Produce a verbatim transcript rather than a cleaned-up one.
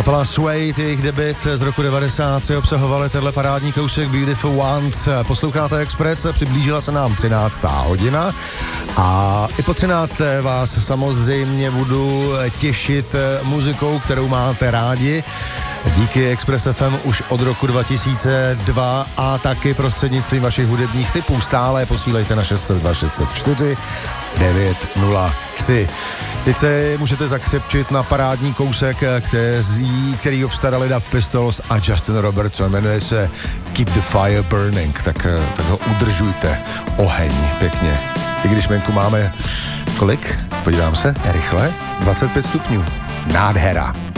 Kapela Suede, jejich debut z roku devadesát tři obsahovaly tenhle parádní kousek Beautiful Ones. Posloucháte Express, přiblížila se nám třináctá hodina a i po třinácté vás samozřejmě budu těšit muzikou, kterou máte rádi. Díky Express F M už od roku dva tisíce dva a taky prostřednictvím vašich hudebních tipů stále posílejte na šest set dva šest set čtyři devět nula tři. Teď se můžete zakřepčit na parádní kousek, který, který obstarali Dub Pistols a Justin Robertson. Jmenuje se Keep the Fire Burning, tak, tak ho udržujte. Oheň, pěkně. I když venku máme kolik? Podívám se, rychle. dvacet pět stupňů. Nádhera.